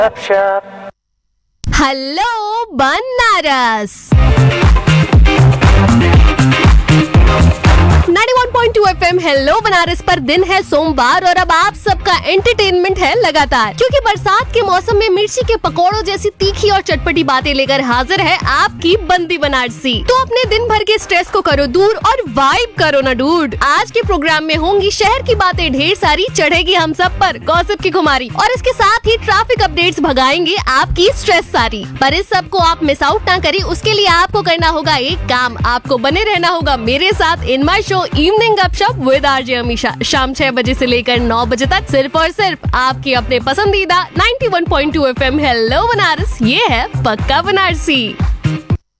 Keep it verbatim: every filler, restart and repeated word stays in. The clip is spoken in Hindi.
Hello Banaras. Ninety one point two F M hello Banaras पर दिन है सोमवार और अब आप सबका एंटरटेनमेंट है लगातार, क्योंकि बरसात के मौसम में मिर्ची के पकोड़ों जैसी तीखी और चटपटी बातें लेकर हाजिर है आपकी बंदी बनारसी। तो अपने दिन भर के स्ट्रेस को करो दूर और वाइब करो ना डूड। आज के प्रोग्राम में होंगी शहर की बातें ढेर सारी, चढ़ेगी हम सब पर गॉसिप की खुमारी और इसके साथ ही ट्रैफिक अपडेट्स भगाएंगे आपकी स्ट्रेस सारी। पर इस सब को आप मिस आउट ना करें, उसके लिए आपको करना होगा एक काम, आपको बने रहना होगा मेरे साथ इन माय शो इवनिंग गपशप विद आरजे अमीशा, शाम छह बजे से लेकर नौ बजे तक, सिर्फ और सिर्फ आपके अपने पसंदीदा ninety one point two F M hello Banaras. ये है पक्का बनारसी।